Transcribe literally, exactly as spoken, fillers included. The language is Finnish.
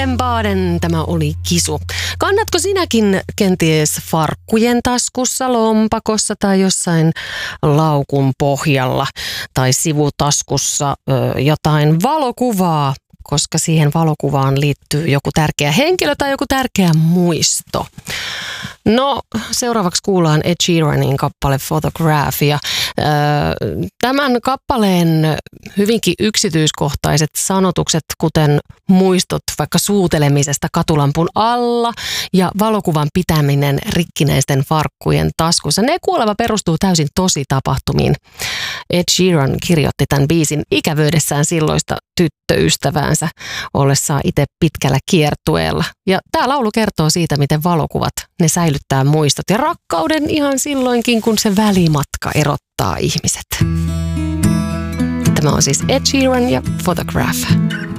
Baden-Baden, tämä oli Kisu. Kannatko sinäkin kenties farkkujen taskussa, lompakossa tai jossain laukun pohjalla tai sivutaskussa ö, jotain valokuvaa, koska siihen valokuvaan liittyy joku tärkeä henkilö tai joku tärkeä muisto? No, seuraavaksi kuullaan Ed Sheeranin kappale Photograph. Ja, ö, tämän kappaleen hyvinkin yksityiskohtaiset sanotukset, kuten muistot vaikka suutelemisesta katulampun alla ja valokuvan pitäminen rikkinäisten farkkujen taskussa, ne kuoleva perustuu täysin tositapahtumiin. Ed Sheeran kirjoitti tämän biisin ikävöidessään silloista tyttöystäväänsä ollessaan itse pitkällä kiertueella. Ja tämä laulu kertoo siitä, miten valokuvat, ne säilyttää muistot ja rakkauden ihan silloinkin, kun se välimatka erottaa ihmiset. Tämä on siis Ed Sheeran ja Photograph.